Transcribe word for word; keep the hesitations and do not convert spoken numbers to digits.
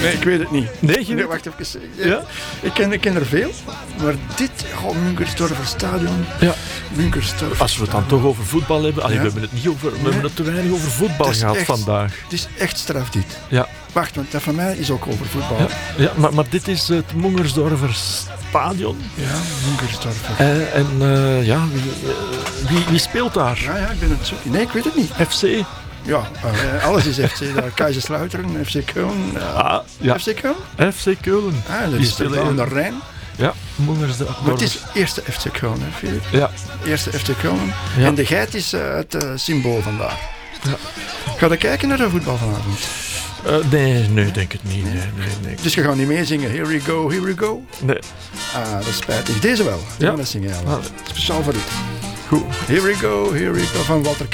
Nee, ik weet het niet. Nee, je Nee, weet wacht even. Ja? Ik, ken, ik ken er veel, maar dit... Oh, Munkersdorfer Stadion. Ja. Munkersdorfer Als we het dan toch over voetbal hebben... Allee, Ja. we hebben het niet over... We Nee. hebben het te weinig over voetbal Dat is gehad echt- vandaag. Het is echt straf dit. Ja. Wacht, want dat van mij is ook over voetbal. Ja, ja maar, maar dit is het Mungersdorfer Stadion. Ja, Munkersdorfer. Eh, en uh, ja, wie, uh, wie, wie speelt daar? Ja, ja, ik ben het zoeken. Nee, ik weet het niet. F C? Ja, uh, alles is F C. Daar. Kaiserslautern, F C Köln. Uh, Ah, ja. F C Köln? F C Keulen. Ah, dat Die is spelen toch aan in- de Rijn. Ja, Mungersdorfer. Maar het is eerste F C Köln, hè, Filip? Ja, Eerste F C Köln. Ja. En de geit is uh, het uh, symbool vandaag. Ja. Ga je kijken naar de voetbal vanavond? uh, nee, nee, denk het niet. Nee, nee, nee. Dus je gaat niet meezingen. Here we go, here we go. nee. Ah, dat is spijtig. Deze wel. Die Ja. gaan dat zingen. Ja. Ah. Speciaal voor u. Goed. Here we go, here we go van Walter